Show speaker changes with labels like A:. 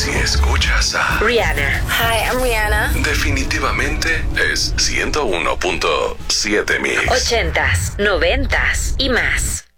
A: Si escuchas a
B: Rihanna.
C: Hi, I'm Rihanna.
A: definitivamente es 101.7 Mix.
B: 80s, 90s y más.